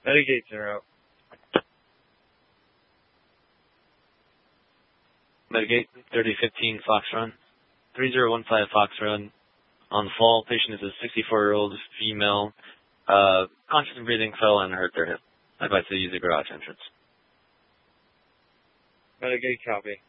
Metagate 0. Metagate 3015 Fox Run. 3015 Fox Run. On the fall, patient is a 64-year-old female. Conscious and breathing, fell and hurt their hip. Advice to use the garage entrance. Metagate copy.